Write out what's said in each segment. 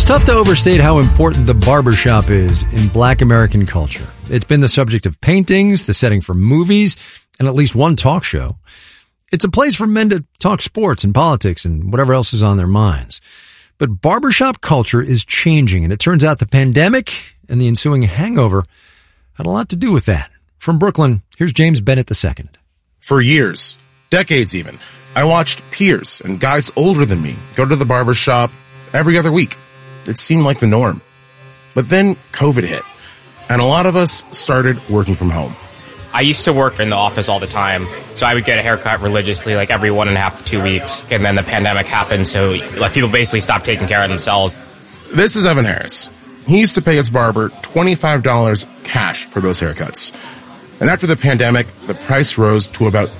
Tough to overstate how important the barbershop is in Black American culture. It's been the subject of paintings, the setting for movies, and at least one talk show. It's a place for men to talk sports and politics and whatever else is on their minds. But barbershop culture is changing, and it turns out the pandemic and the ensuing hangover had a lot to do with that. From Brooklyn, here's James Bennett II. For years, decades even, I watched peers and guys older than me go to the barbershop every other week. It seemed like the norm. But then COVID hit, and a lot of us started working from home. I used to work in the office all the time, so I would get a haircut religiously, like every 1.5 to 2 weeks. And then the pandemic happened, so like people basically stopped taking care of themselves. This is Evan Harris. He used to pay his barber $25 cash for those haircuts. And after the pandemic, the price rose to about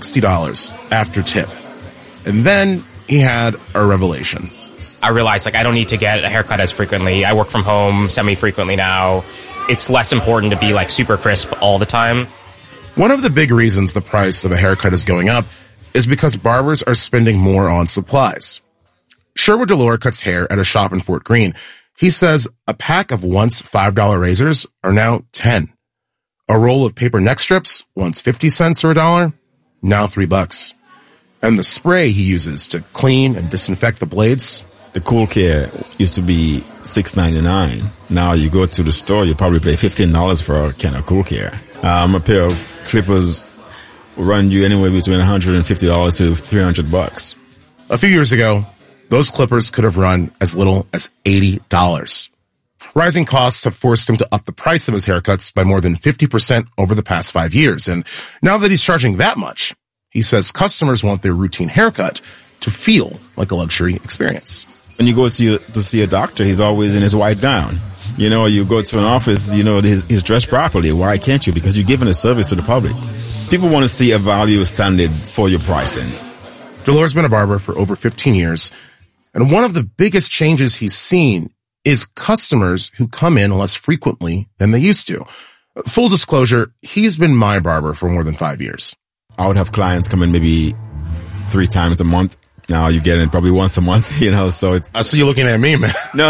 $60 after tip. And then he had a revelation. I realized, I don't need to get a haircut as frequently. I work from home semi-frequently now. It's less important to be, super crisp all the time. One of the big reasons the price of a haircut is going up is because barbers are spending more on supplies. Sherwood Delore cuts hair at a shop in Fort Greene. He says a pack of once $5 razors are now $10. A roll of paper neck strips, once 50 cents or $1, now $3. And the spray he uses to clean and disinfect the blades, the Cool Care used to be $6.99. Now you go to the store, you probably pay $15 for a can of Cool Care. A pair of clippers will run you anywhere between $150 to $300. A few years ago, those clippers could have run as little as $80. Rising costs have forced him to up the price of his haircuts by more than 50% over the past 5 years. And now that he's charging that much, he says customers want their routine haircut to feel like a luxury experience. When you go to see a doctor, he's always in his white gown. You go to an office, he's dressed properly. Why can't you? Because you're giving a service to the public. People want to see a value standard for your pricing. Delore's been a barber for over 15 years. And one of the biggest changes he's seen is customers who come in less frequently than they used to. Full disclosure, he's been my barber for more than 5 years. I would have clients come in maybe 3 times a month. Now you get in probably once a month, so it's... I see you looking at me, man. No.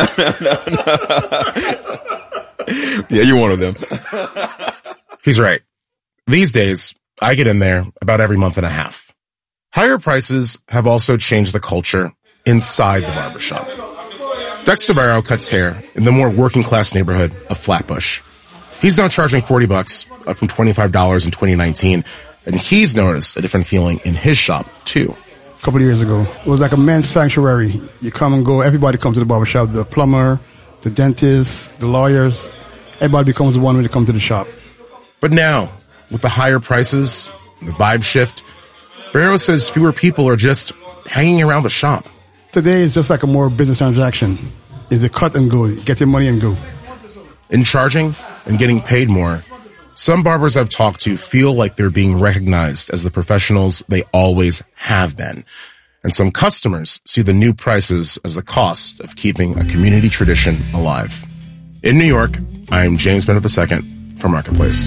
Yeah, you're one of them. He's right. These days, I get in there about every month and a half. Higher prices have also changed the culture inside the barbershop. Dexter Barrow cuts hair in the more working-class neighborhood of Flatbush. He's now charging $40, up from $25 in 2019, and he's noticed a different feeling in his shop, too. A couple of years ago, it was like a men's sanctuary. You come and go, everybody comes to the barbershop, the plumber, the dentist, the lawyers. Everybody becomes one when they come to the shop. But now, with the higher prices, the vibe shift, Barrow says fewer people are just hanging around the shop. Today is just like a more business transaction. It's a cut and go, get your money and go. In charging and getting paid more, some barbers I've talked to feel like they're being recognized as the professionals they always have been. And some customers see the new prices as the cost of keeping a community tradition alive. In New York, I'm James Bennett II for Marketplace.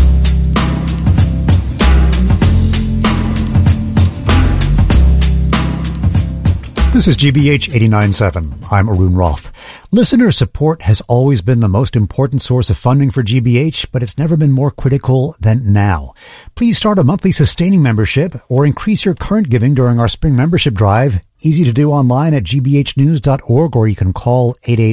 This is GBH 89.7. I'm Arun Rolfe. Listener support has always been the most important source of funding for GBH, but it's never been more critical than now. Please start a monthly sustaining membership or increase your current giving during our spring membership drive. Easy to do online at gbhnews.org, or you can call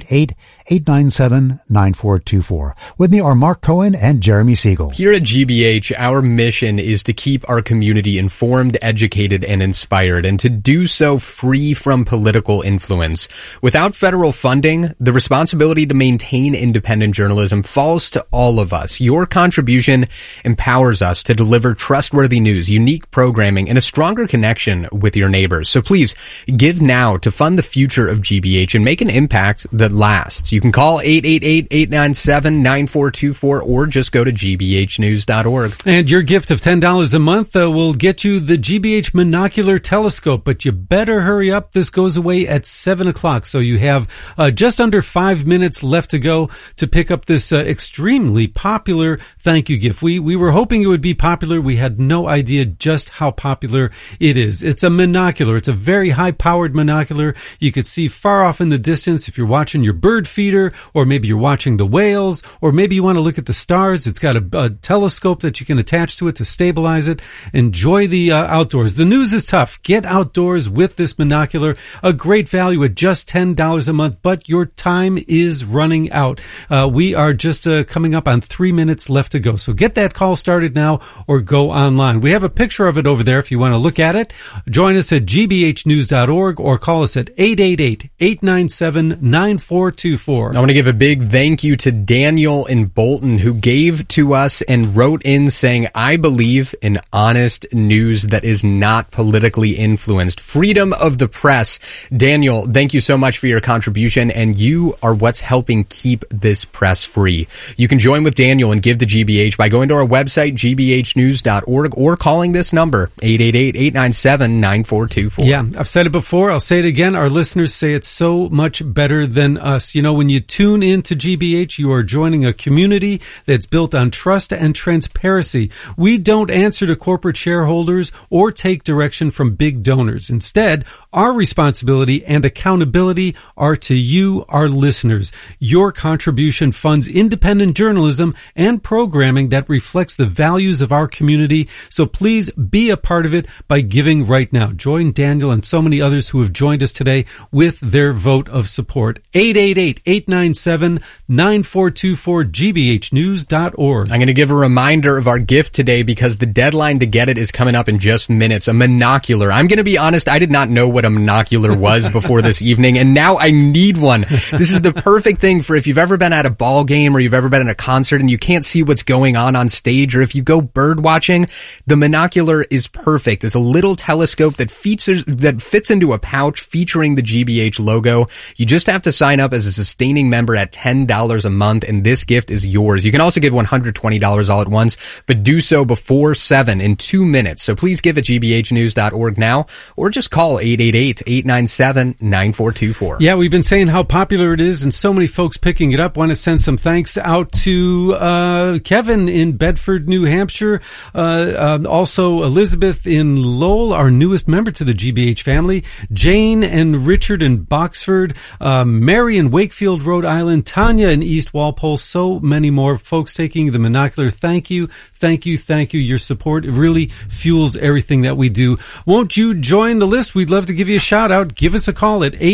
888-897-9424. With me are Mark Cohen and Jeremy Siegel. Here at GBH, our mission is to keep our community informed, educated, and inspired, and to do so free from political influence. Without federal funding, the responsibility to maintain independent journalism falls to all of us. Your contribution empowers us to deliver trustworthy news, unique programming, and a stronger connection with your neighbors. So please, give now to fund the future of GBH and make an impact that lasts. You can call 888-897-9424 or just go to gbhnews.org. And your gift of $10 a month will get you the GBH Monocular Telescope, but you better hurry up. This goes away at 7 o'clock, so you have Just under 5 minutes left to go to pick up this extremely popular thank you gift. We were hoping it would be popular. We had no idea just how popular it is. It's a monocular. It's a very high-powered monocular. You could see far off in the distance if you're watching your bird feeder, or maybe you're watching the whales, or maybe you want to look at the stars. It's got a telescope that you can attach to it to stabilize it. Enjoy the outdoors. The news is tough. Get outdoors with this monocular. A great value at just $10 a month, but your time is running out. We are just coming up on 3 minutes left to go. So get that call started now or go online. We have a picture of it over there if you want to look at it. Join us at gbhnews.org or call us at 888-897-9424. I want to give a big thank you to Daniel in Bolton, who gave to us and wrote in saying, I believe in honest news that is not politically influenced. Freedom of the press. Daniel, thank you so much for your contribution, and you are what's helping keep this press free. You can join with Daniel and give to GBH by going to our website, gbhnews.org, or calling this number, 888-897-9424. Yeah, I've said it before. I'll say it again. Our listeners say it's so much better than us. You know, when you tune into GBH, you are joining a community that's built on trust and transparency. We don't answer to corporate shareholders or take direction from big donors. Instead, our responsibility and accountability are to you, our listeners. Your contribution funds independent journalism and programming that reflects the values of our community. So please be a part of it by giving right now. Join Daniel and so many others who have joined us today with their vote of support. 888-897-9424, gbhnews.org. I'm going to give a reminder of our gift today because the deadline to get it is coming up in just minutes. A monocular. I'm going to be honest, I did not know what a monocular was before this evening, and now I need one. This is the perfect thing for if you've ever been at a ball game or you've ever been at a concert and you can't see what's going on stage, or if you go bird watching, the monocular is perfect. It's a little telescope that fits into a pouch featuring the GBH logo. You just have to sign up as a sustaining member at $10 a month, and this gift is yours. You can also give $120 all at once, but do so before 7 in 2 minutes. So please give at gbhnews.org now, or just call 888-897-9424. Yeah, we've been saying how popular it is, and so many folks picking it up. Want to send some thanks out to Kevin in Bedford, New Hampshire. Also Elizabeth in Lowell, our newest member to the GBH family. Jane and Richard in Boxford. Mary in Wakefield, Rhode Island. Tanya in East Walpole. So many more folks taking the monocular. Thank you, thank you, thank you. Your support really fuels everything that we do. Won't you join the list? We'd love to give you a shout out. Give us a call at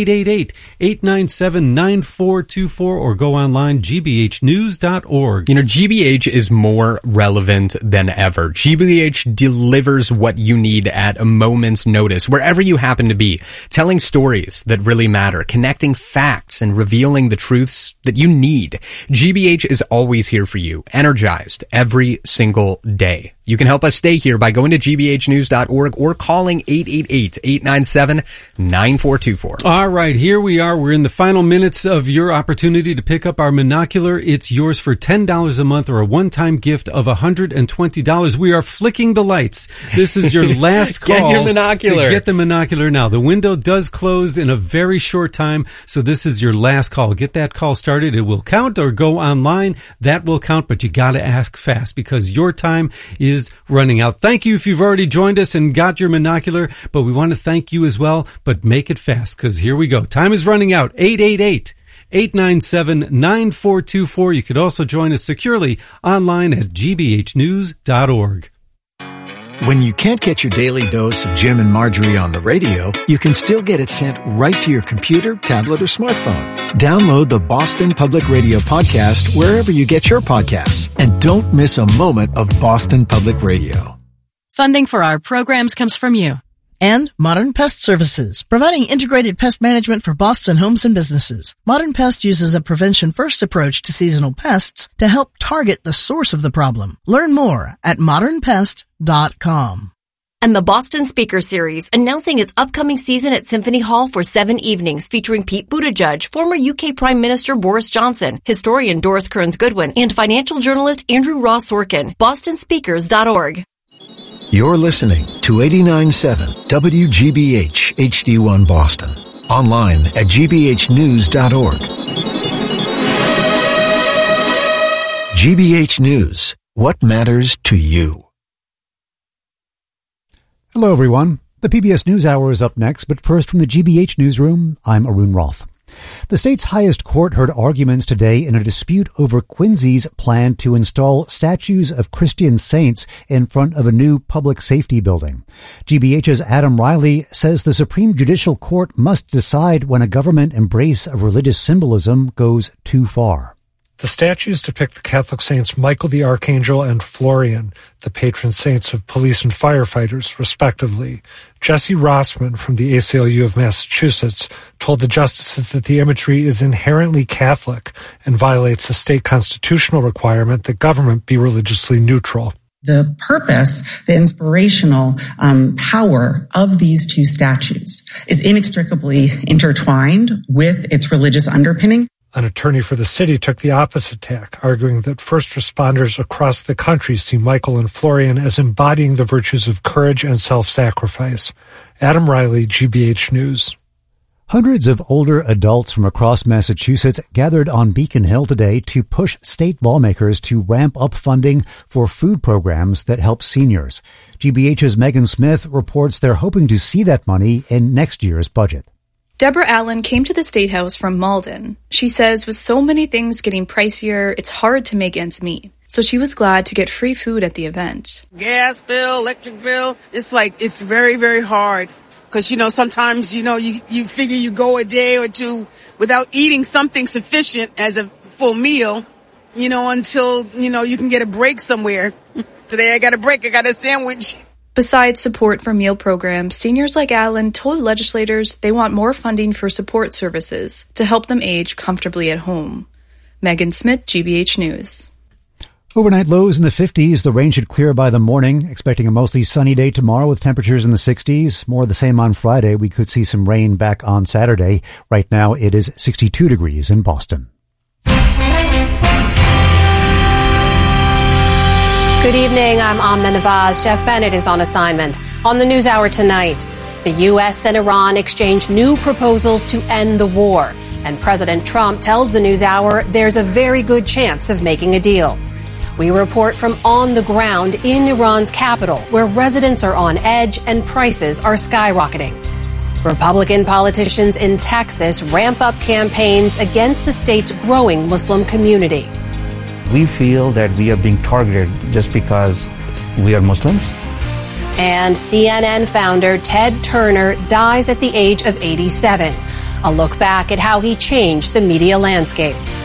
888-897-9424 or go online, gbhnews.org. You know, GBH is more relevant than ever. GBH delivers what you need at a moment's notice, wherever you happen to be, telling stories that really matter, connecting facts and revealing the truths that you need. GBH is always here for you, energized every single day. You can help us stay here by going to gbhnews.org or calling 888-897-9424. All right, here we are. We're in the final minutes of your opportunity to pick up our monocular. It's yours for $10 a month or a one-time gift of $120. We are flicking the lights. This is your last call. Get your monocular. Get the monocular now. The window does close in a very short time, so this is your last call. Get that call started. It will count, or go online. That will count, but you got to ask fast because your time is running out. Thank you if you've already joined us and got your monocular, but we want to thank you as well, but make it fast because here we go. Time is running out. 888-897-9424. You could also join us securely online at gbhnews.org. When you can't get your daily dose of Jim and Marjorie on the radio, you can still get it sent right to your computer, tablet, or smartphone. Download the Boston Public Radio podcast wherever you get your podcasts. And don't miss a moment of Boston Public Radio. Funding for our programs comes from you. And Modern Pest Services, providing integrated pest management for Boston homes and businesses. Modern Pest uses a prevention-first approach to seasonal pests to help target the source of the problem. Learn more at modernpest.com. And the Boston Speaker Series, announcing its upcoming season at Symphony Hall for 7 evenings, featuring Pete Buttigieg, former UK Prime Minister Boris Johnson, historian Doris Kearns Goodwin, and financial journalist Andrew Ross Sorkin. BostonSpeakers.org. You're listening to 89.7 WGBH HD1 Boston. Online at gbhnews.org. GBH News. What matters to you? Hello, everyone. The PBS NewsHour is up next, but first from the GBH newsroom, I'm Arun Roth. The state's highest court heard arguments today in a dispute over Quincy's plan to install statues of Christian saints in front of a new public safety building. GBH's Adam Riley says the Supreme Judicial Court must decide when a government embrace of religious symbolism goes too far. The statues depict the Catholic saints Michael the Archangel and Florian, the patron saints of police and firefighters, respectively. Jesse Rossman from the ACLU of Massachusetts told the justices that the imagery is inherently Catholic and violates a state constitutional requirement that government be religiously neutral. The purpose, the inspirational power of these two statues is inextricably intertwined with its religious underpinning. An attorney for the city took the opposite tack, arguing that first responders across the country see Michael and Florian as embodying the virtues of courage and self-sacrifice. Adam Riley, GBH News. Hundreds of older adults from across Massachusetts gathered on Beacon Hill today to push state lawmakers to ramp up funding for food programs that help seniors. GBH's Megan Smith reports they're hoping to see that money in next year's budget. Deborah Allen came to the State House from Malden. She says with so many things getting pricier, it's hard to make ends meet. So she was glad to get free food at the event. Gas bill, electric bill, it's very, very hard. Because, sometimes, you figure you go a day or two without eating something sufficient as a full meal, until, you can get a break somewhere. Today I got a break, I got a sandwich. Besides support for meal programs, seniors like Allen told legislators they want more funding for support services to help them age comfortably at home. Megan Smith, GBH News. Overnight lows in the 50s. The rain should clear by the morning. Expecting a mostly sunny day tomorrow with temperatures in the 60s. More of the same on Friday. We could see some rain back on Saturday. Right now it is 62 degrees in Boston. Good evening, I'm Amna Nawaz. Jeff Bennett is on assignment. On the NewsHour tonight, the U.S. and Iran exchange new proposals to end the war. And President Trump tells the NewsHour there's a very good chance of making a deal. We report from on the ground in Iran's capital, where residents are on edge and prices are skyrocketing. Republican politicians in Texas ramp up campaigns against the state's growing Muslim community. We feel that we are being targeted just because we are Muslims. And CNN founder Ted Turner dies at the age of 87. A look back at how he changed the media landscape.